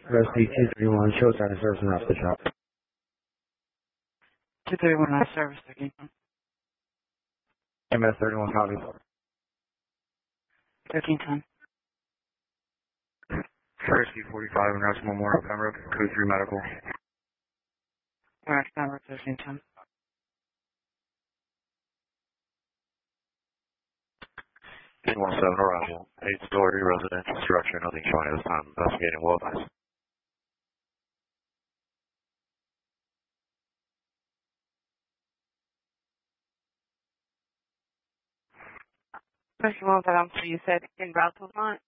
Rescue 231, showtime service and off the shop. 231 night service, 13. MS 31 copy. 1310. Rescue 45 and Rush Memorial Pembroke, Code 3 Medical. Alright, Pembroke 1310. 817 arrival, 8-story residential structure, nothing showing at this time, investigating wilderness. First of all, so you said in route to Vermont?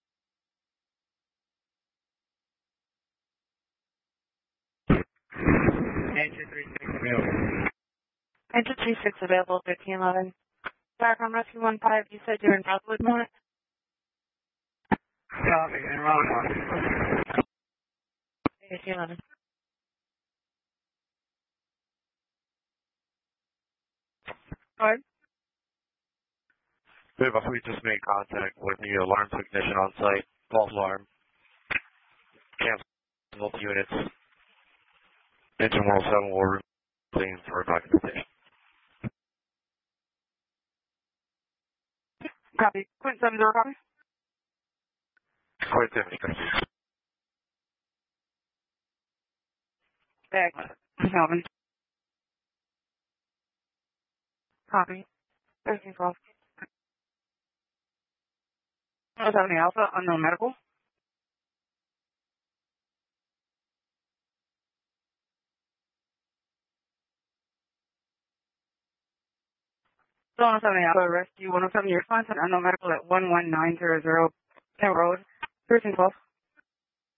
Engine 36 available. Engine 36 available, 1311. Starcom Rescue 15, you said you're in Southwood, Vermont? Copy, and Ron. 1311. Alright. We just made contact with the alarm technician on site, false alarm, cancel multi-units, engine 107 will remain for documentation. Copy. Quint 70, copy. Quite different. Back. Kelvin. Copy. 1312. 170 Alpha, unknown medical. So 170 Alpha, Rescue 107, your response, unknown medical at 11900 Hill Road, 1312.